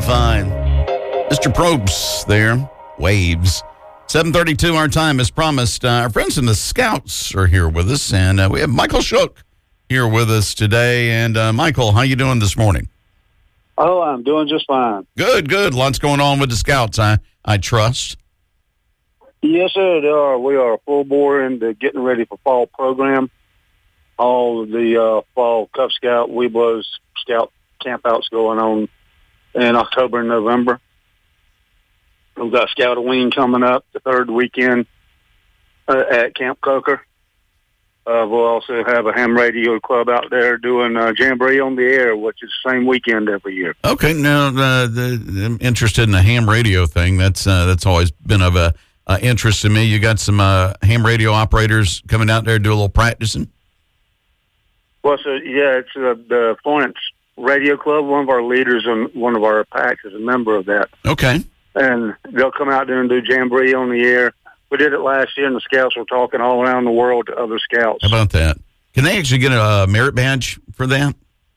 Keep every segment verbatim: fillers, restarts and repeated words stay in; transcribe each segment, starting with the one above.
fine. Mister Probst there, Waves. seven thirty-two our time, as promised. Uh, our friends in the Scouts are here with us, and uh, we have Michael Shook here with us today. And uh, Michael, how you doing this morning? Oh, I'm doing just fine. Good, good. Lots going on with the Scouts, I, I trust. Yes, sir, there are. We are full bore into getting ready for fall program. All of the uh, fall Cub Scout, Weeblos, Scout campouts going on in October and November. We've got Scout-A-Wing coming up the third weekend uh, at Camp Coker. Uh, we'll also have a ham radio club out there doing uh, Jamboree on the Air, which is the same weekend every year. Okay, now uh, the, I'm interested in the ham radio thing. That's uh, that's always been of a uh, interest to me. You got some uh, ham radio operators coming out there to do a little practicing? Well, so yeah, it's uh, the Florence Radio Club. One of our leaders in one of our packs is a member of that. Okay. And they'll come out there and do Jamboree on the Air. We did it last year, and the Scouts were talking all around the world to other Scouts. How about that? Can they actually get a merit badge for that?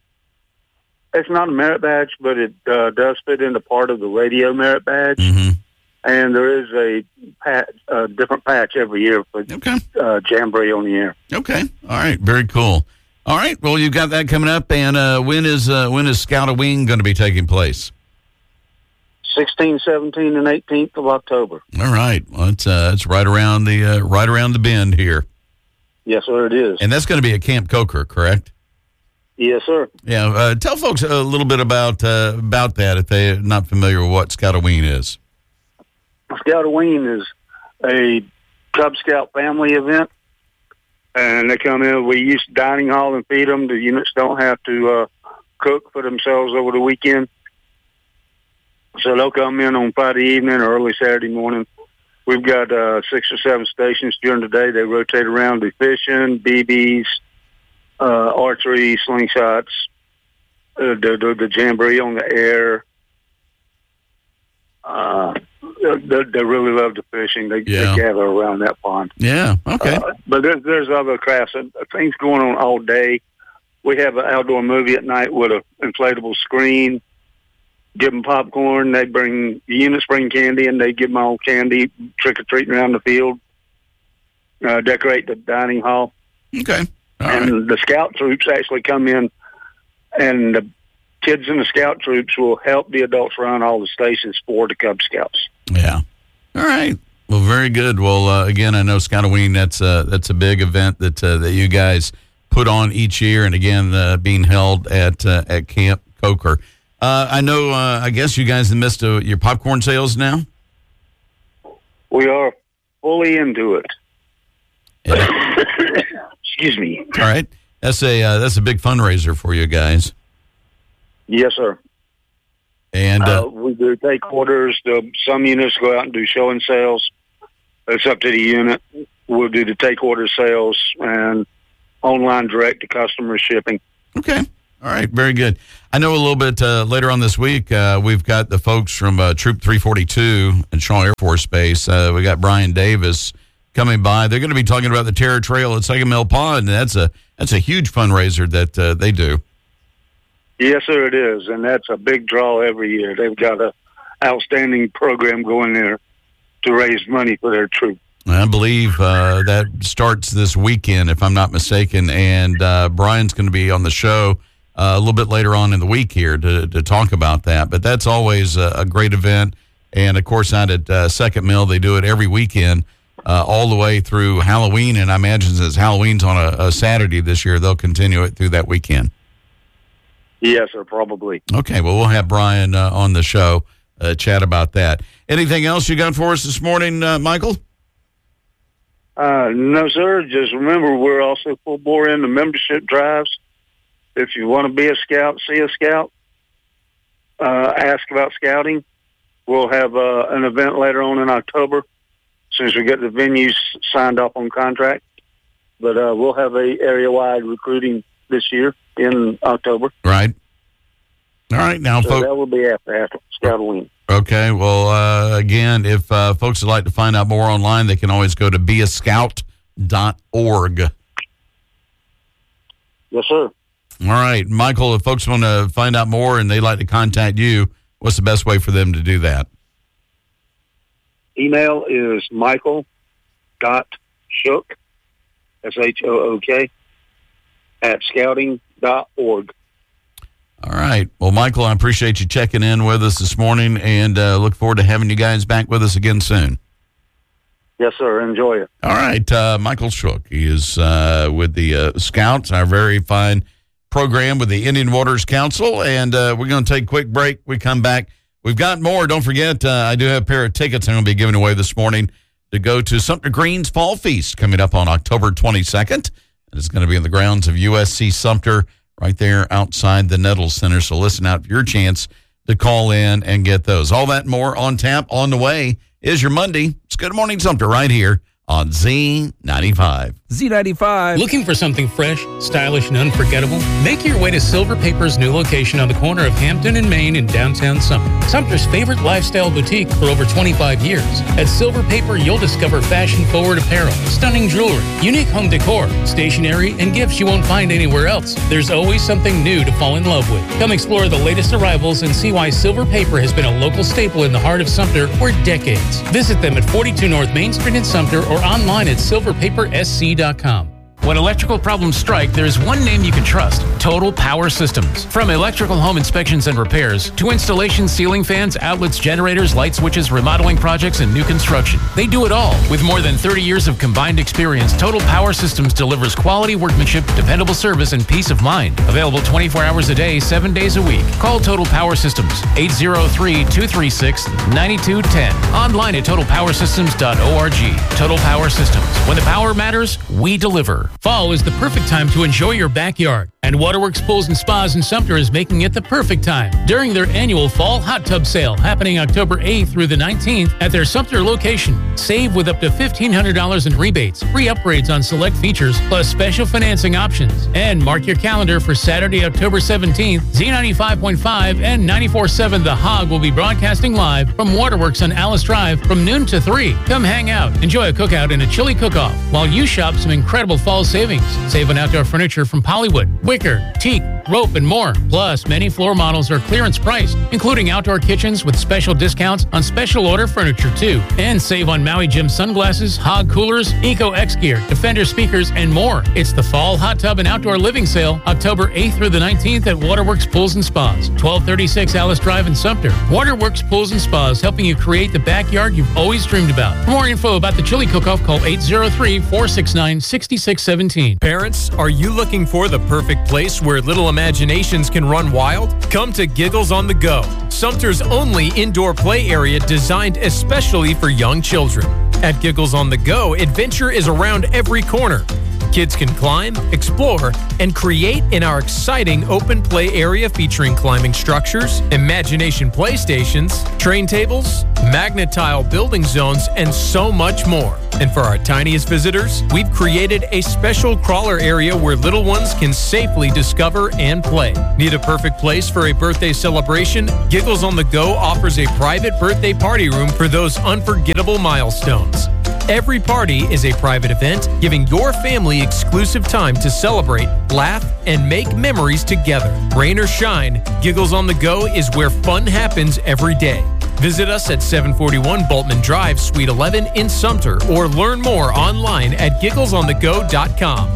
It's not a merit badge, but it uh, does fit into part of the radio merit badge. Mm-hmm. And there is a pat, uh, different patch every year for okay. uh, Jamboree on the Air. Okay. All right. Very cool. All right. Well, you've got that coming up. And uh, when is uh, when is Scout-A-Wing going to be taking place? sixteenth, seventeenth, and eighteenth of October. All right. Well, it's uh, it's right around the uh, right around the bend here. Yes, sir, it is. And that's going to be at Camp Coker, correct? Yes, sir. Yeah. Uh, tell folks a little bit about uh, about that if they're not familiar with what Scout-A-Wing is. Scout-A-Wing is a Cub Scout family event, and they come in. We use dining hall and feed them. The units don't have to uh, cook for themselves over the weekend. So they'll come in on Friday evening or early Saturday morning. We've got uh, six or seven stations during the day. They rotate around, do fishing, B Bs, uh, archery, slingshots, uh, the, the, the Jamboree on the Air. Uh, they, they really love the fishing. They, yeah. they gather around that pond. Yeah, okay. Uh, but there's, there's other crafts and things going on all day. We have an outdoor movie at night with an inflatable screen. Give them popcorn. They bring the units bring candy, and they give them all candy, trick or treating around the field. Uh, decorate the dining hall. Okay, all and right. The Scout troops actually come in, and the kids in the Scout troops will help the adults run all the stations for the Cub Scouts. Yeah. All right. Well, very good. Well, uh, again, I know Scout-A-Wing. That's a that's a big event that uh, that you guys put on each year, and again, uh, being held at uh, at Camp Coker. Uh, I know, uh, I guess you guys in the midst of your popcorn sales now? We are fully into it. Yeah. Excuse me. All right. That's a uh, that's a big fundraiser for you guys. Yes, sir. And uh, uh, we do take orders. The, some units go out and do show and sales. It's up to the unit. We'll do the take order sales and online direct to customer shipping. Okay. All right, very good. I know a little bit uh, later on this week, uh, we've got the folks from uh, Troop three forty-two at Shaw Air Force Base. Uh, we got Brian Davis coming by. They're going to be talking about the Terror Trail at Second Mill Pond, and that's a that's a huge fundraiser that uh, they do. Yes, sir, it is, and that's a big draw every year. They've got a outstanding program going there to raise money for their troops. I believe uh, that starts this weekend, if I'm not mistaken, and uh, Brian's going to be on the show Uh, a little bit later on in the week here to, to talk about that. But that's always a, a great event. And, of course, out at uh, Second Mill, they do it every weekend uh, all the way through Halloween. And I imagine since Halloween's on a, a Saturday this year, they'll continue it through that weekend. Yes, sir, probably. Okay, well, we'll have Brian uh, on the show, uh, chat about that. Anything else you got for us this morning, uh, Michael? Uh, no, sir. Just remember, we're also full bore in the membership drives. If you want to be a scout, see a scout, uh, ask about scouting. We'll have uh, an event later on in October, as soon as we get the venues signed up on contract. But uh, we'll have a area-wide recruiting this year in October. Right. All right. Now, so folks. that will be after, after Scout-A-Wing. Okay. Well, uh, again, if uh, folks would like to find out more online, they can always go to be a scout dot org. Yes, sir. All right, Michael, if folks want to find out more and they'd like to contact you, what's the best way for them to do that? Email is Michael dot Shook, S H O O K, at scouting dot org. All right. Well, Michael, I appreciate you checking in with us this morning, and uh, look forward to having you guys back with us again soon. Yes, sir. Enjoy it. All right. Uh, Michael Shook. He is uh, with the uh, Scouts, our very fine program with the Indian Waters Council, and uh, we're going to take a quick break. We come back. We've got more. Don't forget, uh, I do have a pair of tickets I'm going to be giving away this morning to go to Sumter Green's Fall Feast coming up on October twenty-second. And it's going to be in the grounds of U S C Sumter right there outside the Nettles Center. So listen out for your chance to call in and get those. All that and more on tap. On the way is your Monday. It's Good Morning Sumter right here on Z ninety-five. Z ninety-five. Looking for something fresh, stylish, and unforgettable? Make your way to Silver Paper's new location on the corner of Hampton and Main in downtown Sumter. Sumter's favorite lifestyle boutique for over twenty-five years. At Silver Paper, you'll discover fashion-forward apparel, stunning jewelry, unique home decor, stationery, and gifts you won't find anywhere else. There's always something new to fall in love with. Come explore the latest arrivals and see why Silver Paper has been a local staple in the heart of Sumter for decades. Visit them at forty-two North Main Street in Sumter or online at silver paper s c dot com. When electrical problems strike, there's one name you can trust: Total Power Systems. From electrical home inspections and repairs to installation, ceiling fans, outlets, generators, light switches, remodeling projects, and new construction, they do it all. With more than thirty years of combined experience, Total Power Systems delivers quality workmanship, dependable service, and peace of mind. Available twenty-four hours a day, seven days a week. Call Total Power Systems, eight zero three, two three six, nine two one zero. Online at total power systems dot org. Total Power Systems. When the power matters, we deliver. Fall is the perfect time to enjoy your backyard, and Waterworks Pools and Spas in Sumter is making it the perfect time during their annual Fall Hot Tub Sale happening October eighth through the nineteenth at their Sumter location. Save with up to fifteen hundred dollars in rebates, free upgrades on select features, plus special financing options. And mark your calendar for Saturday, October seventeenth. Z ninety-five point five and ninety-four point seven The Hog will be broadcasting live from Waterworks on Alice Drive from noon to three. Come hang out, enjoy a cookout and a chili cook-off while you shop some incredible fall savings. Save on outdoor furniture from Pollywood, wicker, teak, rope, and more. Plus, many floor models are clearance priced, including outdoor kitchens with special discounts on special order furniture too. And save on Maui Jim sunglasses, Hog coolers, Eco X gear, Defender speakers, and more. It's the Fall Hot Tub and Outdoor Living Sale, October eighth through the nineteenth at Waterworks Pools and Spas, twelve thirty-six Alice Drive in Sumter. Waterworks Pools and Spas, helping you create the backyard you've always dreamed about. For more info about the chili cook-off, call eight zero three, four six nine, six six one seven. Parents, are you looking for the perfect place where little imaginations can run wild? Come to Giggles on the Go, Sumter's only indoor play area designed especially for young children. At Giggles on the Go, adventure is around every corner. Kids can climb, explore, and create in our exciting open play area featuring climbing structures, imagination playstations, train tables, magnet tile building zones, and so much more. And for our tiniest visitors, we've created a special crawler area where little ones can safely discover and play. Need a perfect place for a birthday celebration? Giggles on the Go offers a private birthday party room for those unforgettable milestones. Every party is a private event, giving your family exclusive time to celebrate, laugh, and make memories together. Rain or shine, Giggles on the Go is where fun happens every day. Visit us at seven forty-one Bultman Drive, Suite eleven in Sumter, or learn more online at giggles on the go dot com.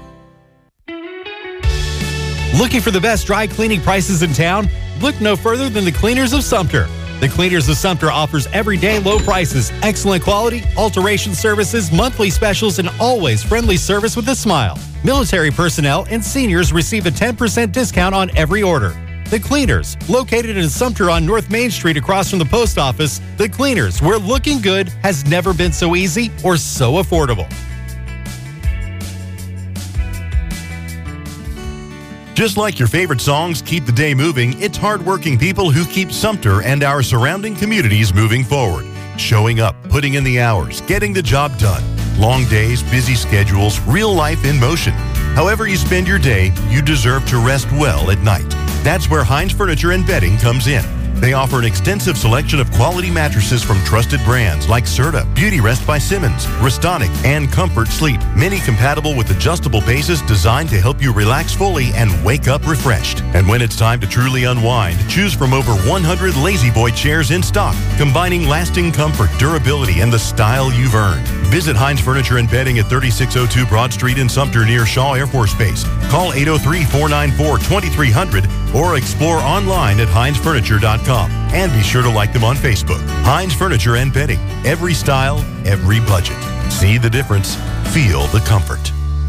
Looking for the best dry cleaning prices in town? Look no further than the Cleaners of Sumter. The Cleaners of Sumter offers everyday low prices, excellent quality, alteration services, monthly specials, and always friendly service with a smile. Military personnel and seniors receive a ten percent discount on every order. The Cleaners, located in Sumter on North Main Street across from the post office. The Cleaners, where looking good has never been so easy or so affordable. Just like your favorite songs keep the day moving, it's hardworking people who keep Sumter and our surrounding communities moving forward. Showing up, putting in the hours, getting the job done. Long days, busy schedules, real life in motion. However you spend your day, you deserve to rest well at night. That's where Heinz Furniture and Bedding comes in. They offer an extensive selection of quality mattresses from trusted brands like Serta, Beauty Rest by Simmons, Restonic, and Comfort Sleep. Many compatible with adjustable bases designed to help you relax fully and wake up refreshed. And when it's time to truly unwind, choose from over one hundred Lazy Boy chairs in stock, combining lasting comfort, durability, and the style you've earned. Visit Heinz Furniture and Bedding at thirty-six oh two Broad Street in Sumter near Shaw Air Force Base. Call eight oh three, four nine four, two three zero zero or explore online at heinz furniture dot com. And be sure to like them on Facebook. Heinz Furniture and Bedding. Every style, every budget. See the difference. Feel the comfort.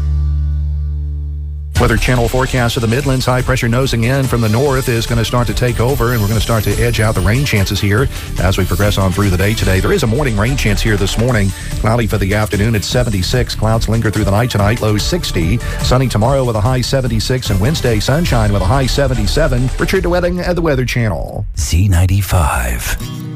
Weather Channel forecast of the Midlands. High pressure nosing in from the north is going to start to take over, and we're going to start to edge out the rain chances here as we progress on through the day today. There is a morning rain chance here this morning. Cloudy for the afternoon at seventy-six. Clouds linger through the night tonight. Low sixty. Sunny tomorrow with a high seventy-six, and Wednesday sunshine with a high seventy-seven. Richard DeWetting at the Weather Channel. Z ninety-five.